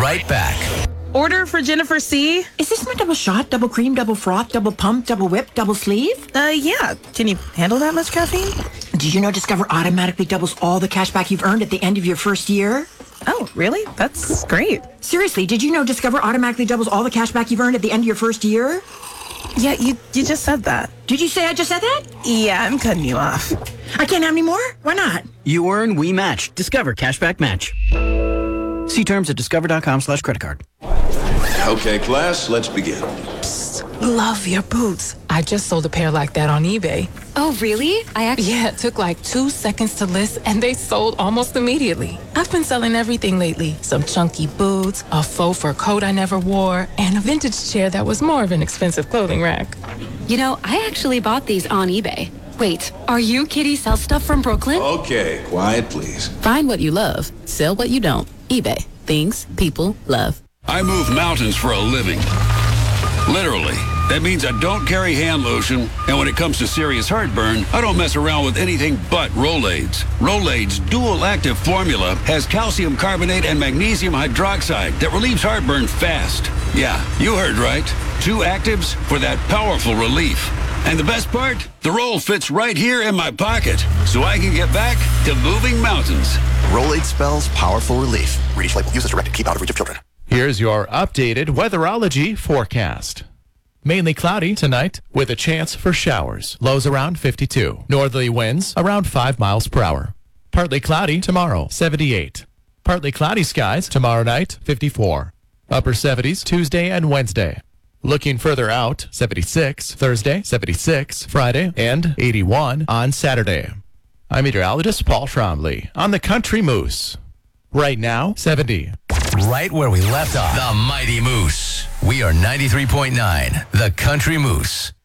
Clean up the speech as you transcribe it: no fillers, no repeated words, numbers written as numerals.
right back. Order for Jennifer C. Is this my double shot, double cream, double froth, double pump, double whip, double sleeve? Yeah. Can you handle that much caffeine? Did you know Discover automatically doubles all the cash back you've earned at the end of your first year? Oh, really? That's great. Seriously, did you know Discover automatically doubles all the cash back you've earned at the end of your first year? Yeah, you just said that. Did you say I just said that? Yeah, I'm cutting you off. I can't have any more? Why not? You earn, we match. Discover Cashback Match. See terms at discover.com/creditcard. Okay, class, let's begin. Love your boots. I just sold a pair like that on eBay. Oh, really? Yeah, it took like 2 seconds to list and they sold almost immediately. I've been selling everything lately. Some chunky boots, a faux fur coat I never wore, and a vintage chair that was more of an expensive clothing rack. You know, I actually bought these on eBay. Wait, are you Kitty Sell Stuff from Brooklyn? Okay, quiet, please. Find what you love. Sell what you don't. eBay. Things people love. I move mountains for a living. Literally. That means I don't carry hand lotion, and when it comes to serious heartburn, I don't mess around with anything but Rolaids. Rolaids' dual-active formula has calcium carbonate and magnesium hydroxide that relieves heartburn fast. Yeah, you heard right. 2 actives for that powerful relief. And the best part? The roll fits right here in my pocket, so I can get back to moving mountains. Rolade spells powerful relief. Read each label. Use as directed. Keep out of reach of children. Here's your updated weatherology forecast. Mainly cloudy tonight with a chance for showers. Lows around 52. Northerly winds around 5 miles per hour. Partly cloudy tomorrow, 78. Partly cloudy skies tomorrow night, 54. Upper 70s Tuesday and Wednesday. Looking further out, 76 Thursday, 76 Friday, and 81 on Saturday. I'm meteorologist Paul Trombley on the Country Moose. Right now, 70. Right where we left off. The Mighty Moose. We are 93.9, the Country Moose.